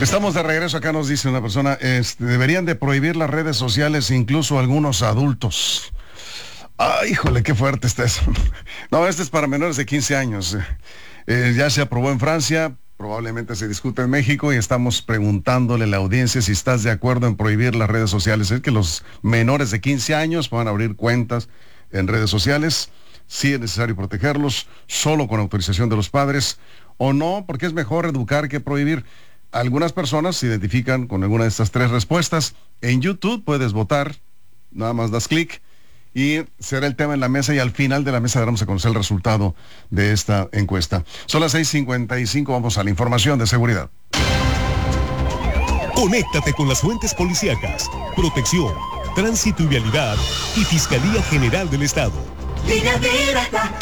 Estamos de regreso. Acá nos dice una persona, deberían de prohibir las redes sociales incluso algunos adultos. Ay, híjole, qué fuerte está eso. No, este es para menores de 15 años. Ya se aprobó en Francia, probablemente se discute en México y estamos preguntándole a la audiencia si estás de acuerdo en prohibir las redes sociales. Es que los menores de 15 años puedan abrir cuentas en redes sociales. Sí es necesario protegerlos, solo con autorización de los padres, o no, porque es mejor educar que prohibir. Algunas personas se identifican con alguna de estas tres respuestas. En YouTube puedes votar, nada más das clic y será el tema en la mesa y al final de la mesa daremos a conocer el resultado de esta encuesta. Son las 6:55, vamos a la información de seguridad. Conéctate con las fuentes policíacas, protección, tránsito y vialidad y Fiscalía General del Estado. Línea directa.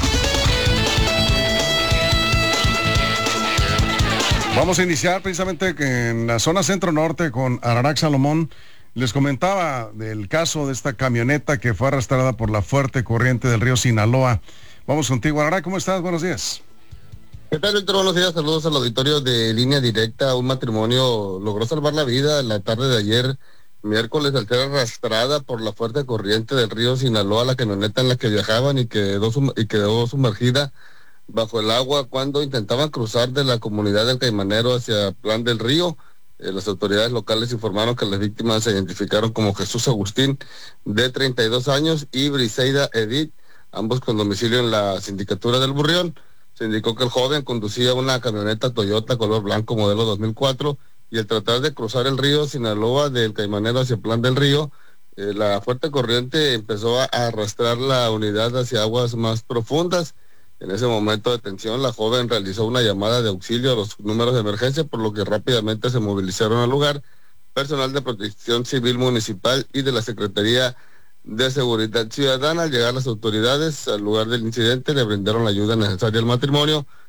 Vamos a iniciar precisamente en la zona centro-norte con Ararac Salomón. Les comentaba del caso de esta camioneta que fue arrastrada por la fuerte corriente del río Sinaloa. Vamos contigo, Ararac, ¿cómo estás? Buenos días. ¿Qué tal, Víctor? Buenos días, saludos al auditorio de Línea Directa. Un matrimonio logró salvar la vida en la tarde de ayer, miércoles, al ser arrastrada por la fuerte corriente del río Sinaloa, la camioneta en la que viajaban y quedó sumergida bajo el agua cuando intentaban cruzar de la comunidad del Caimanero hacia Plan del Río. Las autoridades locales informaron que las víctimas se identificaron como Jesús Agustín, de 32 años, y Briseida Edith, ambos con domicilio en la sindicatura del Burrión. Se indicó que el joven conducía una camioneta Toyota color blanco modelo 2004 y al tratar de cruzar el río Sinaloa del Caimanero hacia Plan del Río, la fuerte corriente empezó a arrastrar la unidad hacia aguas más profundas. En ese momento de tensión, la joven realizó una llamada de auxilio a los números de emergencia, por lo que rápidamente se movilizaron al lugar personal de Protección Civil Municipal y de la Secretaría de Seguridad Ciudadana. Al llegar las autoridades al lugar del incidente, le brindaron la ayuda necesaria al matrimonio,